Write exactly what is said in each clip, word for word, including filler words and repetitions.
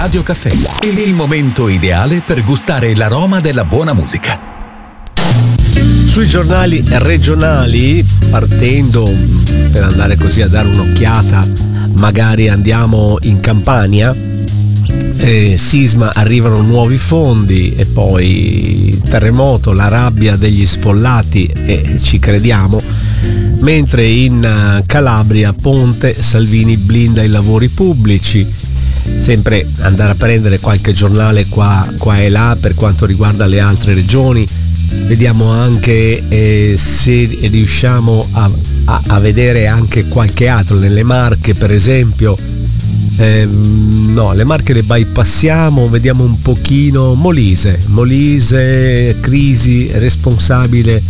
Radio Caffè, il momento ideale per gustare l'aroma della buona musica. Sui giornali regionali, partendo per andare così a dare un'occhiata, magari andiamo in Campania, eh, sisma, arrivano nuovi fondi e poi terremoto, la rabbia degli sfollati e ci crediamo, mentre in Calabria Ponte, Salvini blinda i lavori pubblici. Sempre andare a prendere qualche giornale qua, qua e là per quanto riguarda le altre regioni. Vediamo anche eh, se riusciamo a, a, a vedere anche qualche altro. Nelle Marche per esempio, eh, no, le Marche le bypassiamo, vediamo un pochino. Molise, Molise, crisi, responsabile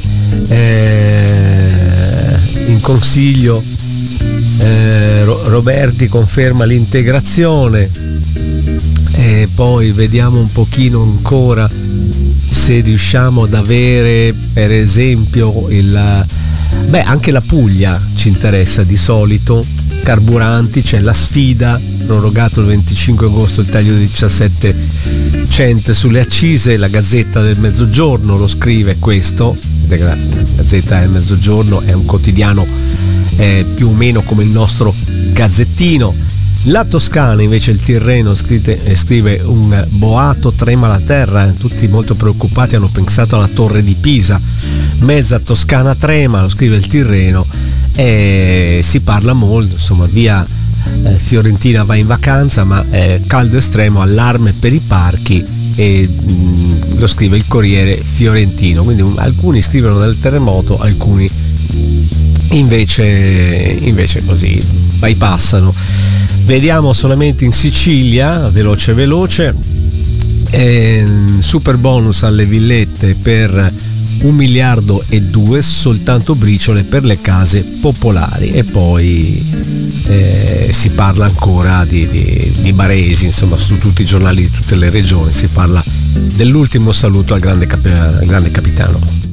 eh, in consiglio, eh, Roberti conferma l'integrazione. E poi vediamo un pochino ancora se riusciamo ad avere per esempio il beh anche la Puglia ci interessa di solito. Carburanti, c'è la sfida, prorogato il venticinque agosto il taglio di diciassette cent sulle accise. La Gazzetta del Mezzogiorno lo scrive questo. La Gazzetta del Mezzogiorno è un quotidiano eh, più o meno come il nostro Gazzettino. La Toscana invece, il Tirreno, scrive, scrive un boato, trema la terra, tutti molto preoccupati, hanno pensato alla torre di Pisa, mezza Toscana trema, lo scrive il Tirreno, e si parla molto, insomma, via eh, Fiorentina va in vacanza, ma eh, caldo estremo, allarme per i parchi, e mh, lo scrive il Corriere Fiorentino. Quindi um, alcuni scrivono del terremoto, alcuni invece, invece così bypassano. Vediamo solamente in Sicilia, veloce veloce, eh, super bonus alle villette per un miliardo e due, soltanto briciole per le case popolari. E poi eh, si parla ancora di, di, di Baresi, insomma su tutti i giornali di tutte le regioni si parla dell'ultimo saluto al grande, cap- al grande capitano.